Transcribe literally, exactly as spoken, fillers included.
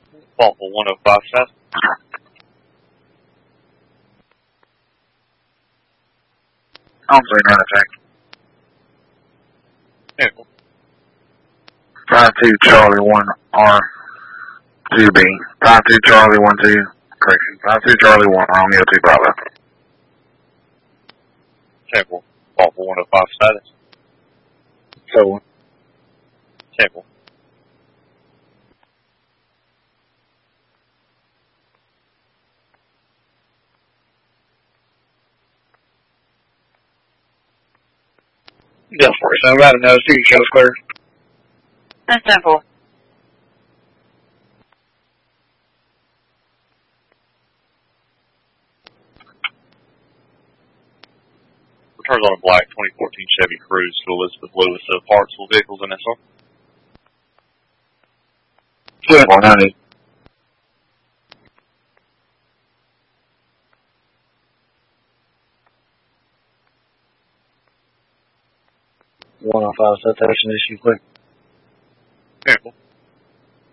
Faultful one oh five status. I'm saying run attack. Vehicle. five two Charlie one R two B. five two Charlie one two. Correction. five two Charlie one Romeo two Bravo. Vehicle. Faultful one oh five status. So, Vehicle. yes, for so about another two shows clear. That's simple. Returns on a black twenty fourteen Chevy Cruze to Elizabeth Lewis of Hartsville Vehicles in S R. twenty-four ninety. one oh five citation issue quick. Vehicle.